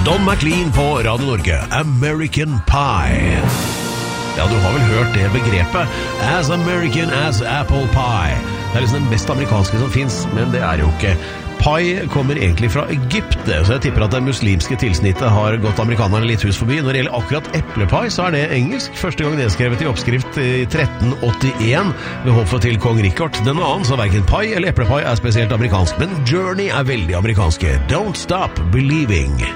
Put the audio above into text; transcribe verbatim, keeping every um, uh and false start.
Don McLean på Radio Norge, American Pie. Ja, du har vel hørt det begrepet. As American as apple pie. Det er liksom det mest amerikanske som finnes, men det er jo ikke. Pie kommer egentlig fra Egypt, så jeg tipper at det muslimske tilsnittet har gått amerikanerne litt hus forbi. Når det gjelder akkurat eplepai, så er det engelsk. Første gang nedskrevet i oppskrift i tretten åttien ved hoffet til kong Richard. Den annen, så hverken pie eller eplepai er spesielt amerikansk, men Journey er veldig amerikanske. Don't stop believing.